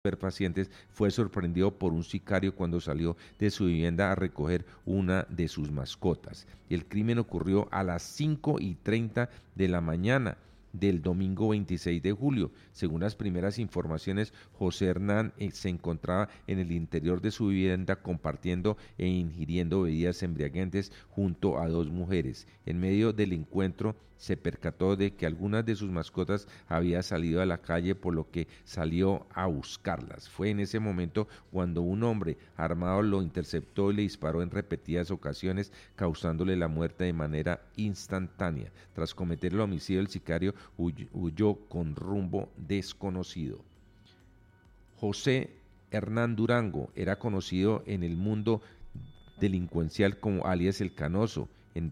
estupefacientes fue sorprendido por un sicario cuando salió de su vivienda a recoger una de sus mascotas. El crimen ocurrió a las 5:30 de la mañana del domingo 26 de julio. Según las primeras informaciones, José Hernán se encontraba en el interior de su vivienda compartiendo e ingiriendo bebidas embriagantes junto a dos mujeres. En medio del encuentro se percató de que algunas de sus mascotas habían salido a la calle, por lo que salió a buscarlas. Fue en ese momento cuando un hombre armado lo interceptó y le disparó en repetidas ocasiones, causándole la muerte de manera instantánea. Tras cometer el homicidio, el sicario huyó con rumbo desconocido. José Hernán Durango era conocido en el mundo delincuencial como alias El Canoso.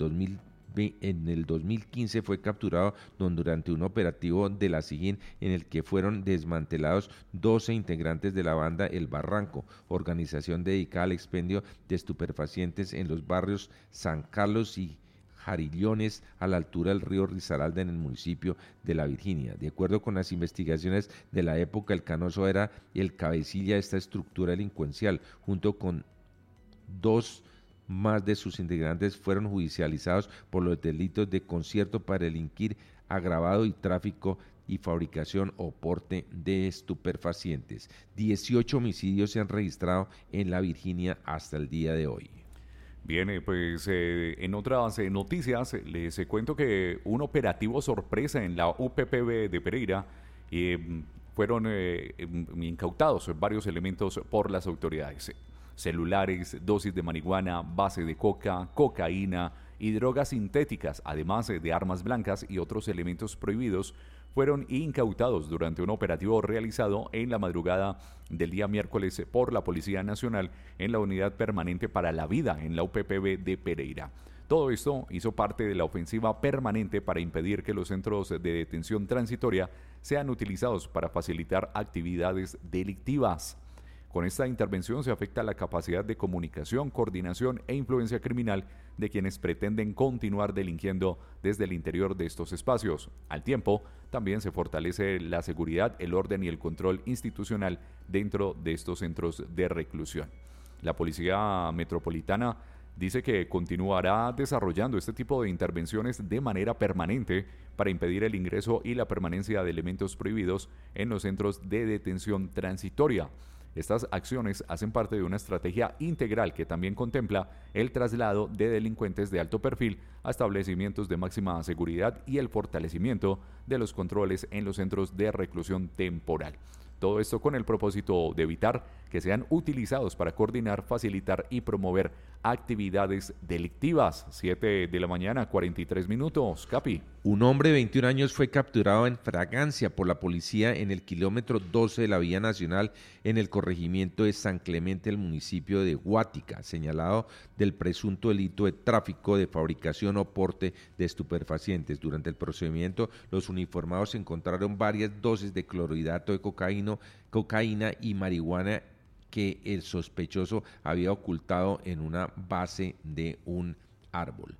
En el 2015 fue capturado durante un operativo de la SIGIN en el que fueron desmantelados 12 integrantes de la banda El Barranco, organización dedicada al expendio de estupefacientes en los barrios San Carlos y Jarillones, a la altura del río Risaralda, en el municipio de La Virginia. De acuerdo con las investigaciones de la época, El Canoso era el cabecilla de esta estructura delincuencial. Junto con dos más de sus integrantes fueron judicializados por los delitos de concierto para delinquir, agravado y tráfico y fabricación o porte de estupefacientes. 18 homicidios se han registrado en La Virginia hasta el día de hoy. Bien, pues en otras noticias les cuento que un operativo sorpresa en la UPPB de Pereira fueron incautados varios elementos por las autoridades. Celulares, dosis de marihuana, base de coca, cocaína y drogas sintéticas, además de armas blancas y otros elementos prohibidos, fueron incautados durante un operativo realizado en la madrugada del día miércoles por la Policía Nacional en la Unidad Permanente para la Vida en la UPPB de Pereira. Todo esto hizo parte de la ofensiva permanente para impedir que los centros de detención transitoria sean utilizados para facilitar actividades delictivas. Con esta intervención se afecta la capacidad de comunicación, coordinación e influencia criminal de quienes pretenden continuar delinquiendo desde el interior de estos espacios. Al tiempo, también se fortalece la seguridad, el orden y el control institucional dentro de estos centros de reclusión. La Policía Metropolitana dice que continuará desarrollando este tipo de intervenciones de manera permanente para impedir el ingreso y la permanencia de elementos prohibidos en los centros de detención transitoria. Estas acciones hacen parte de una estrategia integral que también contempla el traslado de delincuentes de alto perfil a establecimientos de máxima seguridad y el fortalecimiento de los controles en los centros de reclusión temporal. Todo esto con el propósito de evitar que sean utilizados para coordinar, facilitar y promover actividades delictivas. 7 de la mañana, 43 minutos. Capi. Un hombre de 21 años fue capturado en fragancia por la policía en el kilómetro 12 de la Vía Nacional en el corregimiento de San Clemente, el municipio de Guática, señalado del presunto delito de tráfico, de fabricación o porte de estupefacientes. Durante el procedimiento, los uniformados encontraron varias dosis de clorhidrato de cocaína y marihuana que el sospechoso había ocultado en una base de un árbol.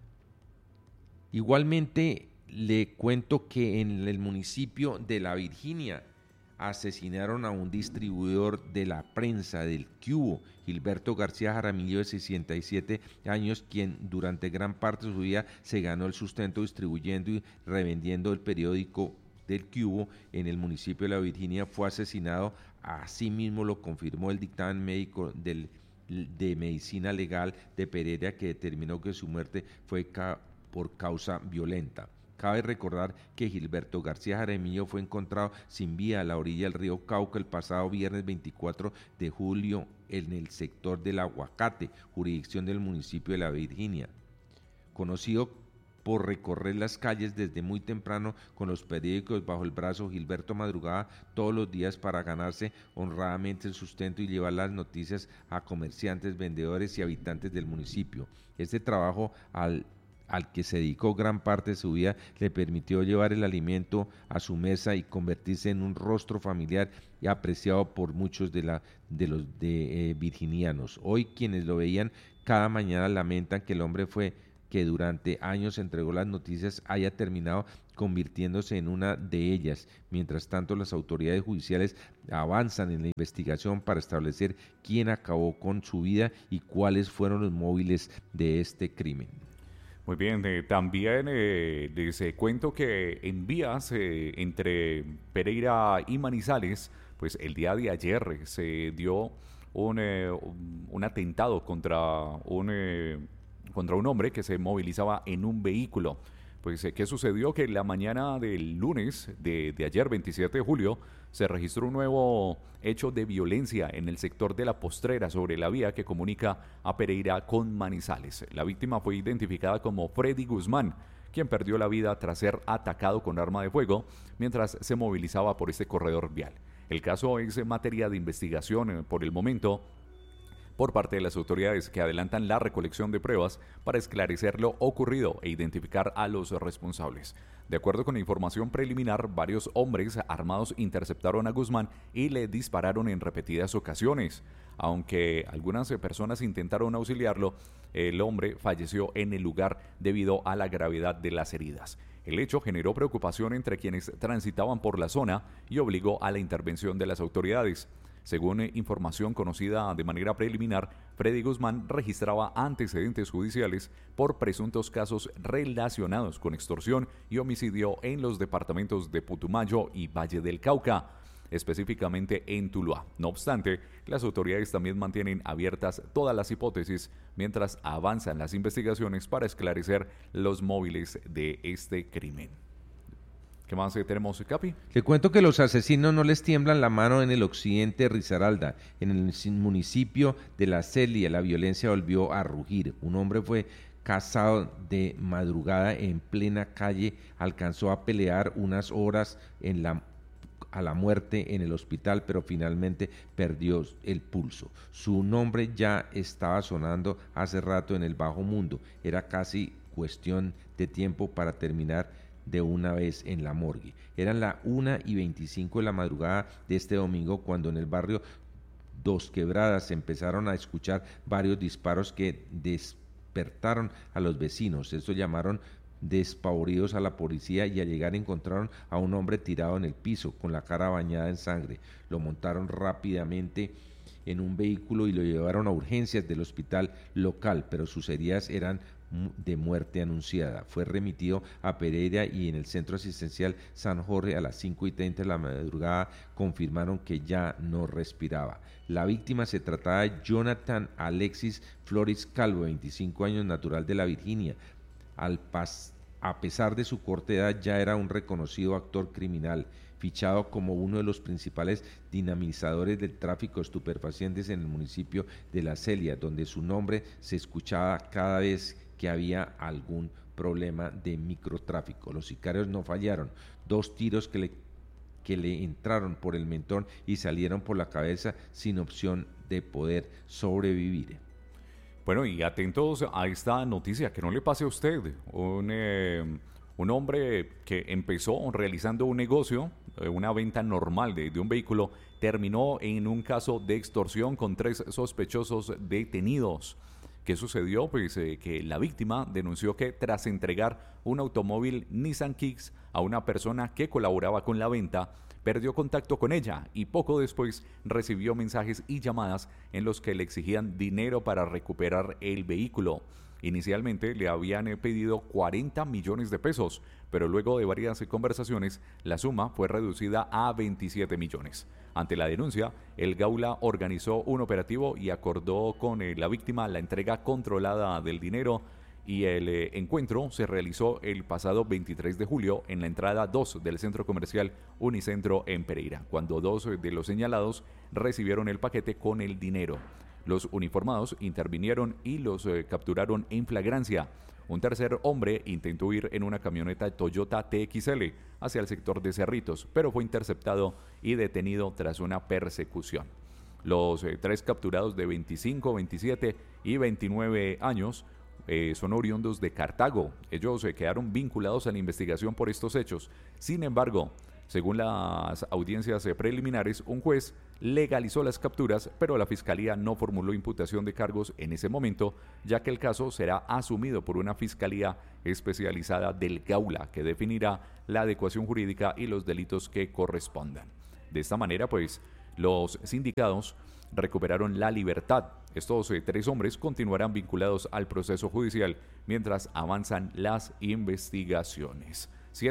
Igualmente, le cuento que en el municipio de La Virginia asesinaron a un distribuidor de la prensa del Cubo, Gilberto García Jaramillo, de 67 años, quien durante gran parte de su vida se ganó el sustento distribuyendo y revendiendo el periódico del Cubo en el municipio de La Virginia. Fue asesinado, asimismo lo confirmó el dictamen médico de medicina legal de Pereira, que determinó que su muerte fue por causa violenta. Cabe recordar que Gilberto García Jaramillo fue encontrado sin vida a la orilla del río Cauca el pasado viernes 24 de julio en el sector del Aguacate, jurisdicción del municipio de La Virginia. Conocido por recorrer las calles desde muy temprano con los periódicos bajo el brazo, Gilberto madrugaba todos los días para ganarse honradamente el sustento y llevar las noticias a comerciantes, vendedores y habitantes del municipio. Este trabajo al que se dedicó gran parte de su vida le permitió llevar el alimento a su mesa y convertirse en un rostro familiar y apreciado por muchos de virginianos. Hoy quienes lo veían cada mañana lamentan que el hombre que durante años entregó las noticias haya terminado convirtiéndose en una de ellas. Mientras tanto, las autoridades judiciales avanzan en la investigación para establecer quién acabó con su vida y cuáles fueron los móviles de este crimen. Muy bien, también les cuento que en vías entre Pereira y Manizales, pues el día de ayer se dio un atentado contra un hombre que se movilizaba en un vehículo. Pues, ¿qué sucedió? Que la mañana del lunes de ayer, 27 de julio, se registró un nuevo hecho de violencia en el sector de La Postrera sobre la vía que comunica a Pereira con Manizales. La víctima fue identificada como Freddy Guzmán, quien perdió la vida tras ser atacado con arma de fuego mientras se movilizaba por este corredor vial. El caso es materia de investigación por el momento por parte de las autoridades, que adelantan la recolección de pruebas para esclarecer lo ocurrido e identificar a los responsables. De acuerdo con la información preliminar, varios hombres armados interceptaron a Guzmán y le dispararon en repetidas ocasiones. Aunque algunas personas intentaron auxiliarlo, el hombre falleció en el lugar debido a la gravedad de las heridas. El hecho generó preocupación entre quienes transitaban por la zona y obligó a la intervención de las autoridades. Según información conocida de manera preliminar, Freddy Guzmán registraba antecedentes judiciales por presuntos casos relacionados con extorsión y homicidio en los departamentos de Putumayo y Valle del Cauca, específicamente en Tuluá. No obstante, las autoridades también mantienen abiertas todas las hipótesis mientras avanzan las investigaciones para esclarecer los móviles de este crimen. ¿Qué más tenemos, Capi? Le cuento que los asesinos no les tiemblan la mano en el occidente de Risaralda. En el municipio de La Celia, la violencia volvió a rugir. Un hombre fue cazado de madrugada en plena calle, alcanzó a pelear unas horas a la muerte en el hospital, pero finalmente perdió el pulso. Su nombre ya estaba sonando hace rato en el bajo mundo. Era casi cuestión de tiempo para terminar de una vez en la morgue. Eran las 1:25 de la madrugada de este domingo cuando en el barrio Dos Quebradas se empezaron a escuchar varios disparos que despertaron a los vecinos. Estos llamaron despavoridos a la policía y al llegar encontraron a un hombre tirado en el piso con la cara bañada en sangre. Lo montaron rápidamente en un vehículo y lo llevaron a urgencias del hospital local, pero sus heridas eran de muerte anunciada. Fue remitido a Pereira y en el centro asistencial San Jorge a las 5:30 de la madrugada confirmaron que ya no respiraba. La víctima se trataba de Jonathan Alexis Flores Calvo, 25 años, natural de la Virginia. A pesar de su corta edad, ya era un reconocido actor criminal, fichado como uno de los principales dinamizadores del tráfico de estupefacientes en el municipio de La Celia, donde su nombre se escuchaba cada vez que había algún problema de microtráfico. Los sicarios no fallaron, 2 tiros que le entraron por el mentón y salieron por la cabeza sin opción de poder sobrevivir. Bueno, y atentos a esta noticia, que no le pase a usted. Un hombre que empezó realizando un negocio, una venta normal de un vehículo, terminó en un caso de extorsión con 3 sospechosos detenidos. ¿Qué sucedió? Pues que la víctima denunció que tras entregar un automóvil Nissan Kicks a una persona que colaboraba con la venta, perdió contacto con ella y poco después recibió mensajes y llamadas en los que le exigían dinero para recuperar el vehículo. Inicialmente le habían pedido 40 millones de pesos, pero luego de varias conversaciones la suma fue reducida a 27 millones. Ante la denuncia, el Gaula organizó un operativo y acordó con la víctima la entrega controlada del dinero, y el encuentro se realizó el pasado 23 de julio en la entrada 2 del centro comercial Unicentro en Pereira, cuando 2 de los señalados recibieron el paquete con el dinero. Los uniformados intervinieron y los capturaron en flagrancia. Un tercer hombre intentó ir en una camioneta Toyota TXL hacia el sector de Cerritos, pero fue interceptado y detenido tras una persecución. Los 3 capturados de 25, 27 y 29 años son oriundos de Cartago. Ellos quedaron vinculados a la investigación por estos hechos. Sin embargo, Según las audiencias preliminares, un juez legalizó las capturas, pero la Fiscalía no formuló imputación de cargos en ese momento, ya que el caso será asumido por una Fiscalía especializada del Gaula, que definirá la adecuación jurídica y los delitos que correspondan. De esta manera, pues, los sindicados recuperaron la libertad. Estos 3 hombres continuarán vinculados al proceso judicial mientras avanzan las investigaciones.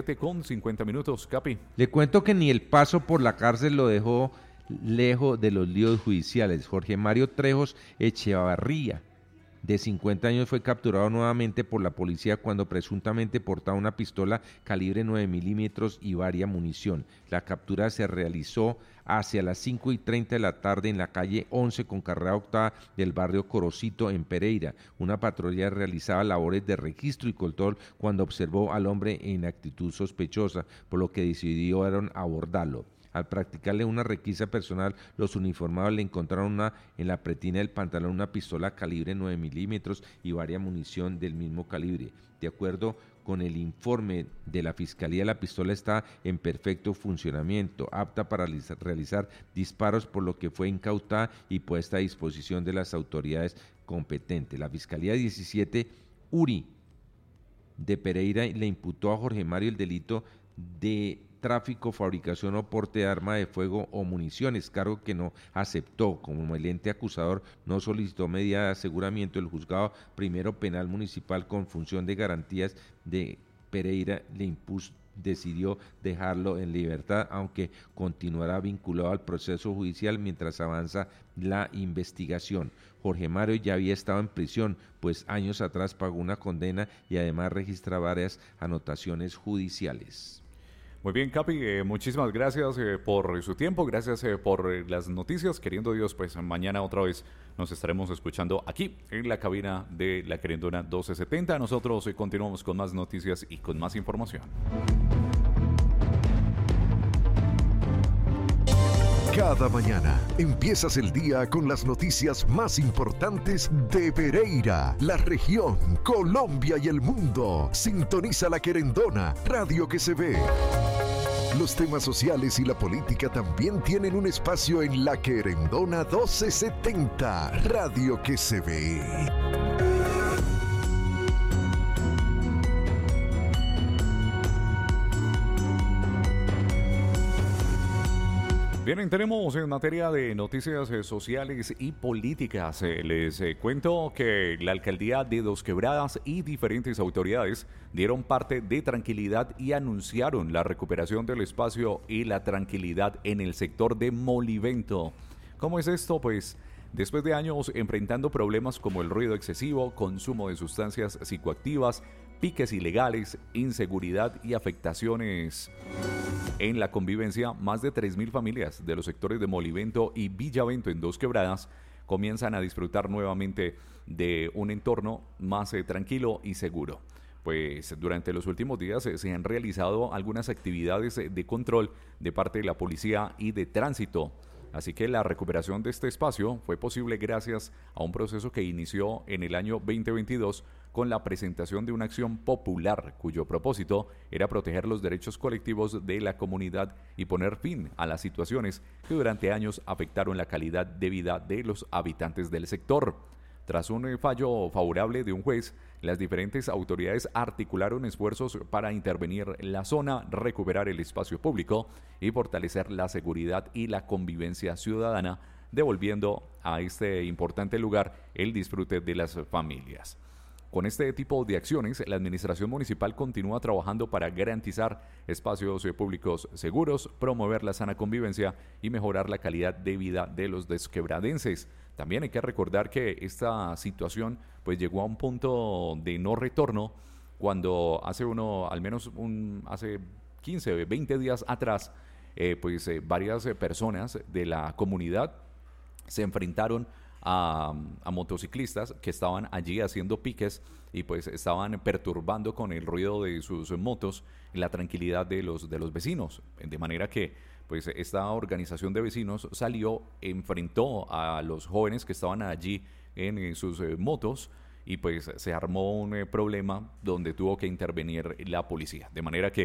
7:50, Capi. Le cuento que ni el paso por la cárcel lo dejó lejos de los líos judiciales. Jorge Mario Trejos Echevarría, de 50 años, fue capturado nuevamente por la policía cuando presuntamente portaba una pistola calibre 9 milímetros y varia munición. La captura se realizó hacia las 5:30 de la tarde en la calle 11 con carrera octava del barrio Corocito en Pereira. Una patrulla realizaba labores de registro y control cuando observó al hombre en actitud sospechosa, por lo que decidieron abordarlo. Al practicarle una requisa personal, los uniformados le encontraron en la pretina del pantalón una pistola calibre 9 milímetros y varia munición del mismo calibre. De acuerdo con el informe de la Fiscalía, la pistola está en perfecto funcionamiento, apta para realizar disparos, por lo que fue incautada y puesta a disposición de las autoridades competentes. La Fiscalía 17 URI de Pereira le imputó a Jorge Mario el delito de tráfico, fabricación o porte de arma de fuego o municiones, cargo que no aceptó. Como el ente acusador no solicitó medida de aseguramiento, el juzgado primero penal municipal con función de garantías de Pereira decidió dejarlo en libertad, aunque continuará vinculado al proceso judicial mientras avanza la investigación. Jorge Mario ya había estado en prisión, pues años atrás pagó una condena y además registra varias anotaciones judiciales. Muy bien, Capi, muchísimas gracias por su tiempo, gracias por las noticias. Queriendo Dios, pues mañana otra vez nos estaremos escuchando aquí en la cabina de La Querendona 1270. Nosotros continuamos con más noticias y con más información. Cada mañana empiezas el día con las noticias más importantes de Pereira, la región, Colombia y el mundo. Sintoniza La Querendona, radio que se ve. Los temas sociales y la política también tienen un espacio en La Querendona 1270, radio que se ve. Bien, tenemos en materia de noticias sociales y políticas. Les cuento que la alcaldía de Dos Quebradas y diferentes autoridades dieron parte de tranquilidad y anunciaron la recuperación del espacio y la tranquilidad en el sector de Molivento. ¿Cómo es esto? Pues después de años enfrentando problemas como el ruido excesivo, consumo de sustancias psicoactivas, piques ilegales, inseguridad y afectaciones en la convivencia, más de 3.000 familias de los sectores de Molivento y Villavento en Dos Quebradas comienzan a disfrutar nuevamente de un entorno más tranquilo y seguro. Pues durante los últimos días se han realizado algunas actividades de control de parte de la policía y de tránsito. Así que la recuperación de este espacio fue posible gracias a un proceso que inició en el año 2022 con la presentación de una acción popular cuyo propósito era proteger los derechos colectivos de la comunidad y poner fin a las situaciones que durante años afectaron la calidad de vida de los habitantes del sector. Tras un fallo favorable de un juez, las diferentes autoridades articularon esfuerzos para intervenir la zona, recuperar el espacio público y fortalecer la seguridad y la convivencia ciudadana, devolviendo a este importante lugar el disfrute de las familias. Con este tipo de acciones, la administración municipal continúa trabajando para garantizar espacios públicos seguros, promover la sana convivencia y mejorar la calidad de vida de los desquebradenses. También hay que recordar que esta situación pues llegó a un punto de no retorno cuando hace 15, 20 días atrás, varias personas de la comunidad se enfrentaron a motociclistas que estaban allí haciendo piques y pues estaban perturbando con el ruido de sus motos la tranquilidad de los vecinos, de manera que pues esta organización de vecinos enfrentó a los jóvenes que estaban allí en sus motos y pues se armó un problema donde tuvo que intervenir la policía, de manera que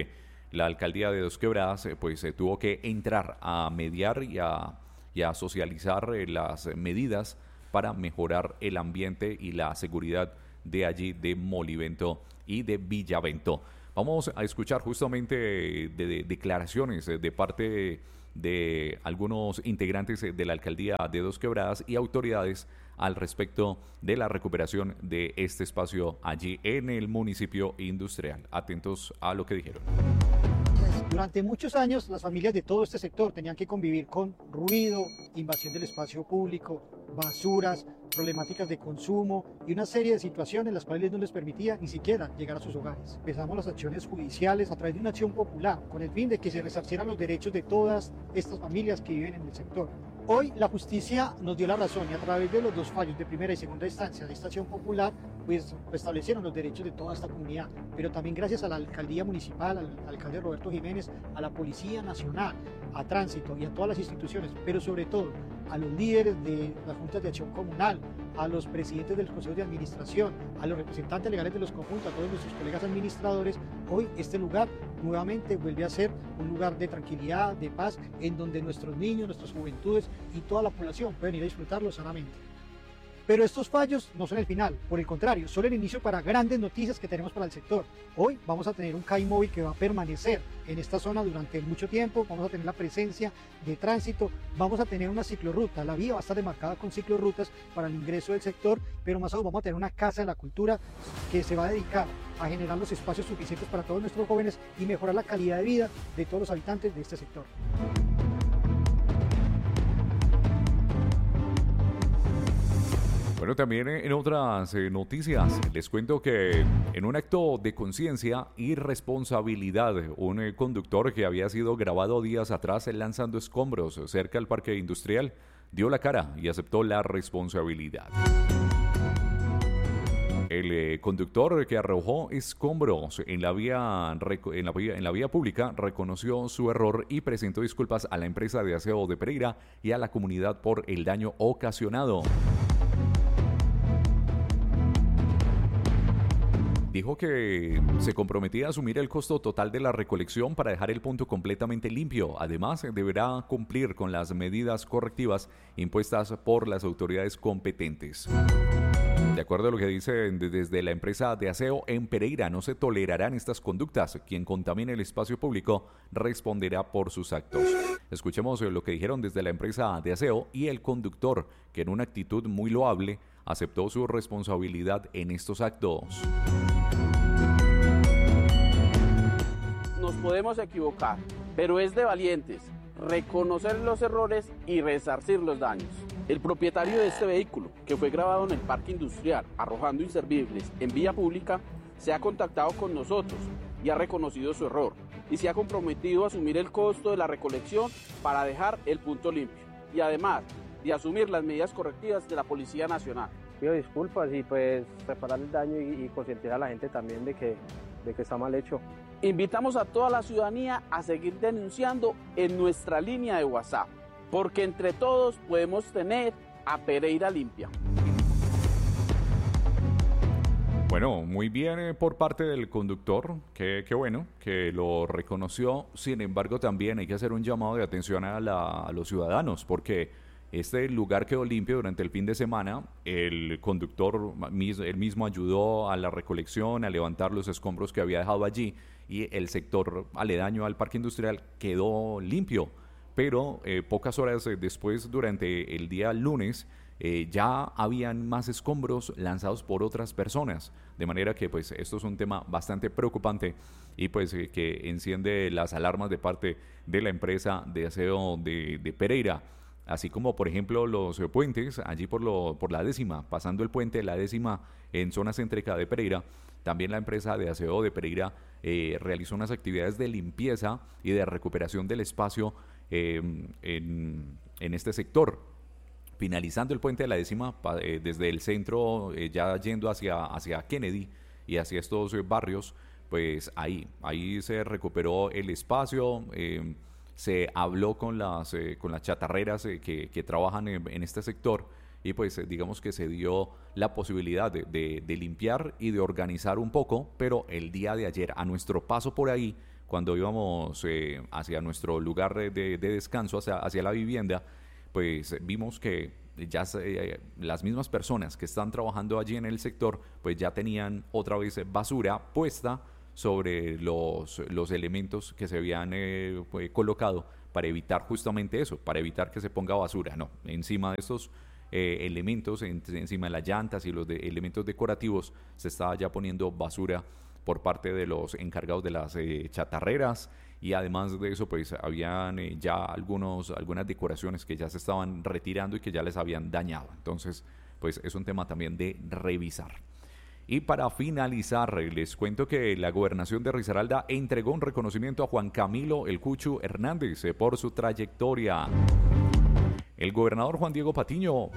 la alcaldía de Dos Quebradas pues tuvo que entrar a mediar y a socializar las medidas para mejorar el ambiente y la seguridad de allí, de Molivento y de Villavento. Vamos a escuchar justamente de declaraciones de parte de algunos integrantes de la alcaldía de Dos Quebradas y autoridades al respecto de la recuperación de este espacio allí en el municipio industrial. Atentos a lo que dijeron. Durante muchos años las familias de todo este sector tenían que convivir con ruido, invasión del espacio público, basuras, problemáticas de consumo y una serie de situaciones las cuales no les permitía ni siquiera llegar a sus hogares. Empezamos las acciones judiciales a través de una acción popular con el fin de que se resarcieran los derechos de todas estas familias que viven en el sector. Hoy la justicia nos dio la razón y a través de los 2 fallos de primera y segunda instancia de esta acción popular pues restablecieron los derechos de toda esta comunidad, pero también gracias a la alcaldía municipal, al alcalde Roberto Jiménez, a la Policía Nacional, a Tránsito y a todas las instituciones, pero sobre todo a los líderes de las juntas de acción comunal, a los presidentes del consejo de administración, a los representantes legales de los conjuntos, a todos nuestros colegas administradores. Hoy este lugar nuevamente vuelve a ser un lugar de tranquilidad, de paz, en donde nuestros niños, nuestras juventudes y toda la población pueden ir a disfrutarlo sanamente. Pero estos fallos no son el final, por el contrario, son el inicio para grandes noticias que tenemos para el sector. Hoy vamos a tener un CAI móvil que va a permanecer en esta zona durante mucho tiempo, vamos a tener la presencia de Tránsito, vamos a tener una ciclorruta, la vía va a estar demarcada con ciclorrutas para el ingreso del sector, pero más aún vamos a tener una casa de la cultura que se va a dedicar a generar los espacios suficientes para todos nuestros jóvenes y mejorar la calidad de vida de todos los habitantes de este sector. Bueno, también en otras noticias les cuento que en un acto de conciencia y responsabilidad, un conductor que había sido grabado días atrás lanzando escombros cerca del parque industrial dio la cara y aceptó la responsabilidad. El conductor que arrojó escombros en la vía pública reconoció su error y presentó disculpas a la empresa de aseo de Pereira y a la comunidad por el daño ocasionado. Dijo que se comprometía a asumir el costo total de la recolección para dejar el punto completamente limpio. Además, deberá cumplir con las medidas correctivas impuestas por las autoridades competentes. De acuerdo a lo que dice desde la empresa de aseo en Pereira, no se tolerarán estas conductas. Quien contamine el espacio público responderá por sus actos. Escuchemos lo que dijeron desde la empresa de aseo y el conductor, que en una actitud muy loable aceptó su responsabilidad en estos actos. Nos podemos equivocar, pero es de valientes reconocer los errores y resarcir los daños. El propietario de este vehículo, que fue grabado en el parque industrial arrojando inservibles en vía pública, se ha contactado con nosotros y ha reconocido su error y se ha comprometido a asumir el costo de la recolección para dejar el punto limpio y además de asumir las medidas correctivas de la Policía Nacional. Pido disculpas y pues reparar el daño y concientizar a la gente también de que está mal hecho. Invitamos a toda la ciudadanía a seguir denunciando en nuestra línea de WhatsApp, porque entre todos podemos tener a Pereira limpia. Bueno, muy bien por parte del conductor, qué bueno que lo reconoció. Sin embargo, también hay que hacer un llamado de atención a los ciudadanos, porque este lugar quedó limpio durante el fin de semana. El conductor él mismo ayudó a la recolección, a levantar los escombros que había dejado allí, y el sector aledaño al parque industrial quedó limpio. Pero pocas horas después, durante el día lunes, ya habían más escombros lanzados por otras personas, de manera que pues esto es un tema bastante preocupante y pues que enciende las alarmas de parte de la empresa de aseo de Pereira, así como por ejemplo los puentes allí por la 10ª, pasando el puente de la 10ª en zona céntrica de Pereira. También la empresa de aseo de Pereira realizó unas actividades de limpieza y de recuperación del espacio en este sector. Finalizando el puente de la 10ª, desde el centro, ya yendo hacia Kennedy y hacia estos barrios, pues ahí se recuperó el espacio, se habló con las chatarreras que trabajan en este sector y pues digamos que se dio la posibilidad de limpiar y de organizar un poco, pero el día de ayer, a nuestro paso por ahí, cuando íbamos hacia nuestro lugar de descanso, hacia la vivienda, pues vimos que ya las mismas personas que están trabajando allí en el sector, pues ya tenían otra vez basura puesta sobre los elementos que se habían colocado para evitar justamente eso, para evitar que se ponga basura. No, encima de estos elementos, encima de las llantas y los elementos decorativos, se estaba ya poniendo basura por parte de los encargados de las chatarreras, y además de eso pues habían ya algunas decoraciones que ya se estaban retirando y que ya les habían dañado. Entonces pues es un tema también de revisar. Y para finalizar, les cuento que la gobernación de Risaralda entregó un reconocimiento a Juan Camilo El Cucho Hernández por su trayectoria. El gobernador Juan Diego Patiño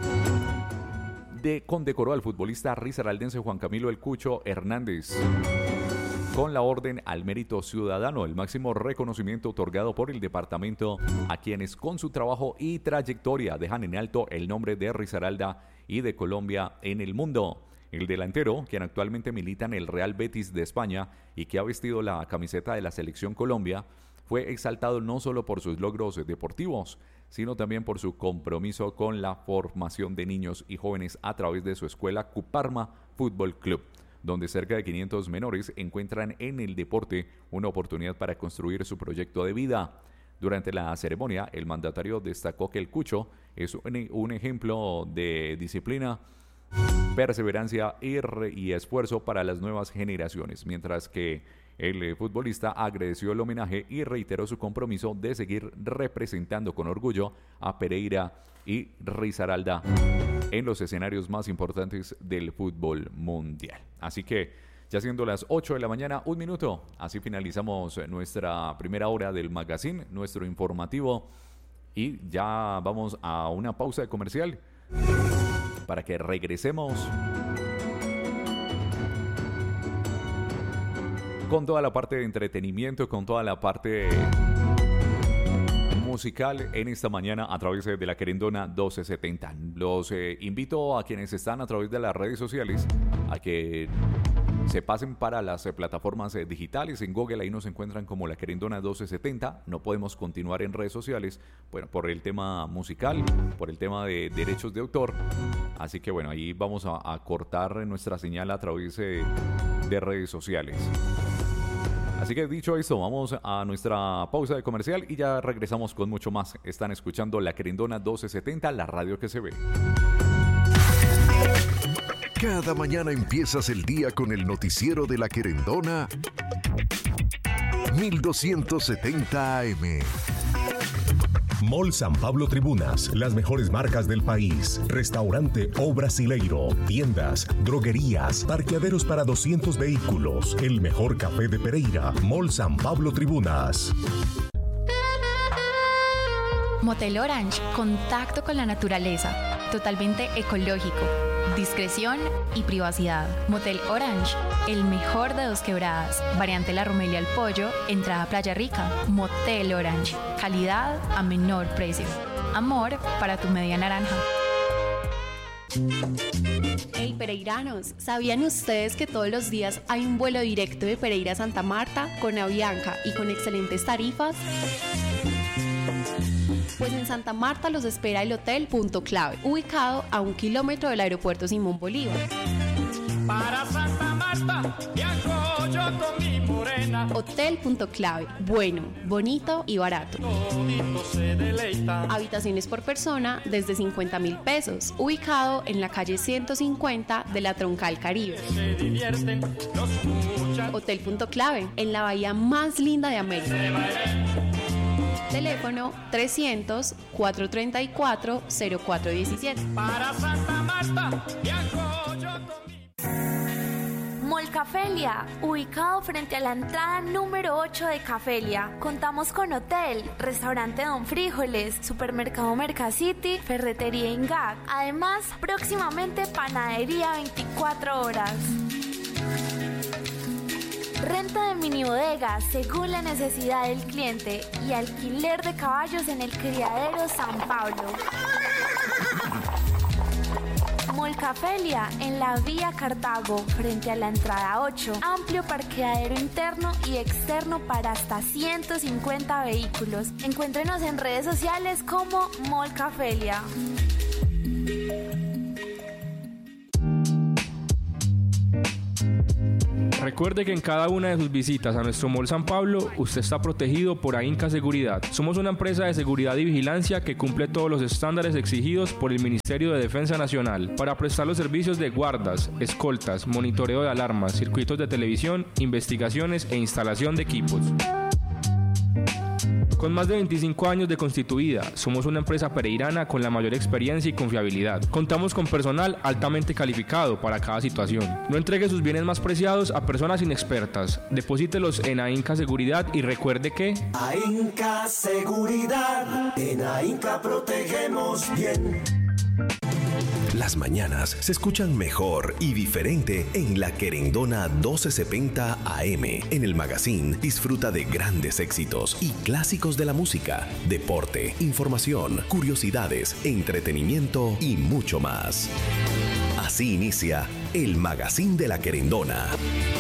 condecoró al futbolista risaraldense Juan Camilo El Cucho Hernández con la Orden al Mérito Ciudadano, el máximo reconocimiento otorgado por el departamento a quienes con su trabajo y trayectoria dejan en alto el nombre de Risaralda y de Colombia en el mundo. El delantero, quien actualmente milita en el Real Betis de España y que ha vestido la camiseta de la Selección Colombia, fue exaltado no solo por sus logros deportivos, sino también por su compromiso con la formación de niños y jóvenes a través de su escuela Cuparma Fútbol Club, donde cerca de 500 menores encuentran en el deporte una oportunidad para construir su proyecto de vida. Durante la ceremonia, el mandatario destacó que el Cucho es un ejemplo de disciplina, perseverancia y esfuerzo para las nuevas generaciones, mientras que el futbolista agradeció el homenaje y reiteró su compromiso de seguir representando con orgullo a Pereira y Risaralda en los escenarios más importantes del fútbol mundial. Así que, ya siendo las 8 de la mañana, 1 minuto, así finalizamos nuestra primera hora del magazine, nuestro informativo, y ya vamos a una pausa comercial para que regresemos con toda la parte de entretenimiento, con toda la parte musical en esta mañana a través de la Querendona 1270. Los invito a quienes están a través de las redes sociales a que se pasen para las plataformas digitales. En Google ahí nos encuentran como la Querendona 1270. No podemos continuar en redes sociales, bueno, por el tema musical, por el tema de derechos de autor. Así que bueno, ahí vamos a cortar nuestra señal a través de redes sociales. Así que dicho esto, vamos a nuestra pausa de comercial y ya regresamos con mucho más. Están escuchando la Querendona 1270, la radio que se ve. Cada mañana empiezas el día con el noticiero de la Querendona 1270 AM. Mall San Pablo Tribunas, las mejores marcas del país. Restaurante O Brasileiro, tiendas, droguerías, parqueaderos para 200 vehículos. El mejor café de Pereira. Mall San Pablo Tribunas. Motel Orange, contacto con la naturaleza, totalmente ecológico, discreción y privacidad. Motel Orange, el mejor de Dos Quebradas, variante La Romelia al Pollo, entrada Playa Rica. Motel Orange, calidad a menor precio. Amor para tu media naranja. Hey pereiranos, ¿sabían ustedes que todos los días hay un vuelo directo de Pereira a Santa Marta con Avianca y con excelentes tarifas? Pues en Santa Marta los espera el Hotel Punto Clave, ubicado a 1 kilómetro del aeropuerto Simón Bolívar. Para Santa Marta viajo yo con mi morena. Hotel Punto Clave, bueno, bonito y barato. Todito se deleita. Habitaciones por persona desde 50,000 pesos, ubicado en la calle 150 de la Troncal Caribe. Se divierten los muchachos. Hotel Punto Clave, en la bahía más linda de América. Teléfono 300-434-0417. Para Santa Marta viajo yo con mi... Mall Cafelia, ubicado frente a la entrada número 8 de Cafelia. Contamos con hotel, restaurante Don Frijoles, supermercado Mercacity, ferretería Ingag. Además, próximamente panadería 24 horas. Renta de mini bodegas según la necesidad del cliente y alquiler de caballos en el criadero San Pablo. Mall Molcafelia, en la vía Cartago, frente a la entrada 8. Amplio parqueadero interno y externo para hasta 150 vehículos. Encuéntrenos en redes sociales como Molcafelia. Recuerde que en cada una de sus visitas a nuestro Mall San Pablo, usted está protegido por AINCA Seguridad. Somos una empresa de seguridad y vigilancia que cumple todos los estándares exigidos por el Ministerio de Defensa Nacional para prestar los servicios de guardas, escoltas, monitoreo de alarmas, circuitos de televisión, investigaciones e instalación de equipos. Con más de 25 años de constituida, somos una empresa pereirana con la mayor experiencia y confiabilidad. Contamos con personal altamente calificado para cada situación. No entregue sus bienes más preciados a personas inexpertas. Deposítelos en AINCA Seguridad y recuerde que AINCA Seguridad, en AINCA protegemos bien. Las mañanas se escuchan mejor y diferente en La Querendona 1270 AM. En el magazine disfruta de grandes éxitos y clásicos de la música, deporte, información, curiosidades, entretenimiento y mucho más. Así inicia el magazine de La Querendona.